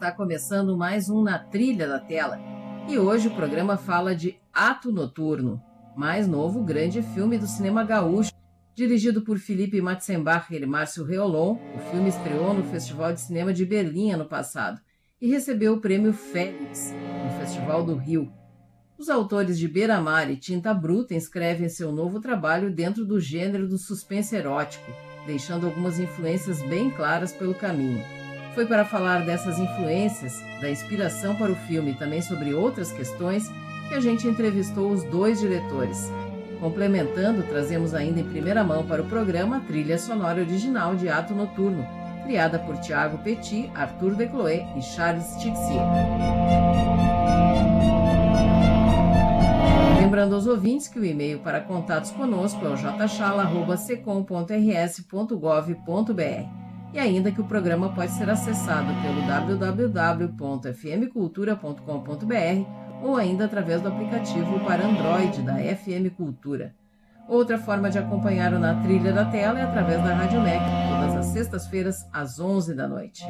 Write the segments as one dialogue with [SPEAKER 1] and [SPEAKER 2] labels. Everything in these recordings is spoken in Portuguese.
[SPEAKER 1] Está começando mais um Na Trilha da Tela. E hoje o programa fala de Ato Noturno, mais novo grande filme do cinema gaúcho. Dirigido por Felipe Matzenbacher e Márcio Reolon, o filme estreou no Festival de Cinema de Berlim ano passado e recebeu o prêmio Félix, no Festival do Rio. Os autores de Beira-Mar e Tinta Bruta inscrevem seu novo trabalho dentro do gênero do suspense erótico, deixando algumas influências bem claras pelo caminho. Foi para falar dessas influências, da inspiração para o filme e também sobre outras questões que a gente entrevistou os dois diretores. Complementando, trazemos ainda em primeira mão para o programa a trilha sonora original de Ato Noturno, criada por Thiago Petit, Arthur Decloé e Charles Tixier. Lembrando aos ouvintes que o e-mail para contatos conosco é o jchala@secom.rs.gov.br e ainda que o programa pode ser acessado pelo www.fmcultura.com.br ou ainda através do aplicativo para Android da FM Cultura. Outra forma de acompanhar o Na Trilha da Tela é através da Rádio MEC, todas as sextas-feiras, às 11 da noite.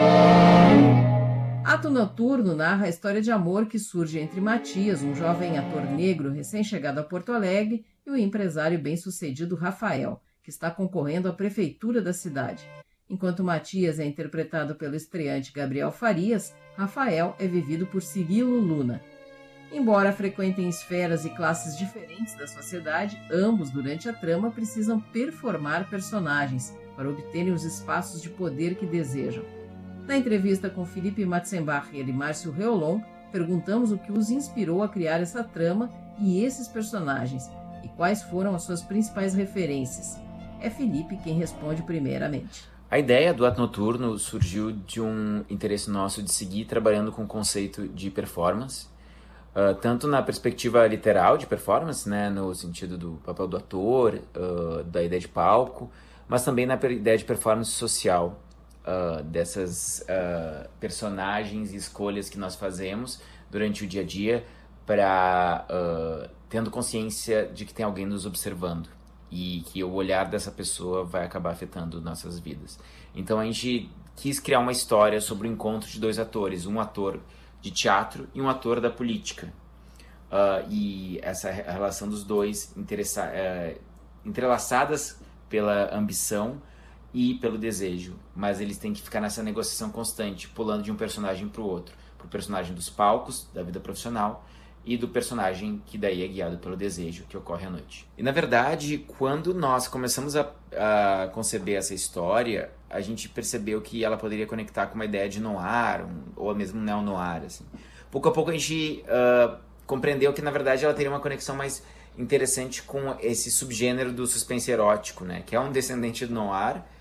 [SPEAKER 1] Ato Noturno narra a história de amor que surge entre Matias, um jovem ator negro recém-chegado a Porto Alegre, e o empresário bem-sucedido Rafael, que está concorrendo à prefeitura da cidade. Enquanto Matias é interpretado pelo estreante Gabriel Farias, Rafael é vivido por Cirilo Luna. Embora frequentem esferas e classes diferentes da sociedade, ambos, durante a trama, precisam performar personagens para obterem os espaços de poder que desejam. Na entrevista com Felipe Matzenbacher e Márcio Reolon, perguntamos o que os inspirou a criar essa trama e esses personagens, e quais foram as suas principais referências. É Felipe quem responde primeiramente.
[SPEAKER 2] A ideia do Ato Noturno surgiu de um interesse nosso de seguir trabalhando com o conceito de performance, tanto na perspectiva literal de performance, né, no sentido do papel do ator, da ideia de palco, mas também na ideia de performance social, dessas personagens e escolhas que nós fazemos durante o dia a dia, tendo consciência de que tem alguém nos observando e que o olhar dessa pessoa vai acabar afetando nossas vidas. Então a gente quis criar uma história sobre o encontro de dois atores, um ator de teatro e um ator da política. E essa relação dos dois entrelaçadas pela ambição e pelo desejo, mas eles têm que ficar nessa negociação constante, pulando de um personagem para o outro, pro personagem dos palcos, da vida profissional, e do personagem que daí é guiado pelo desejo que ocorre à noite. E na verdade, quando nós começamos a conceber essa história, a gente percebeu que ela poderia conectar com uma ideia de noir, ou mesmo neo-noir, assim. Pouco a pouco a gente compreendeu que na verdade ela teria uma conexão mais interessante com esse subgênero do suspense erótico, né? Que é um descendente do noir,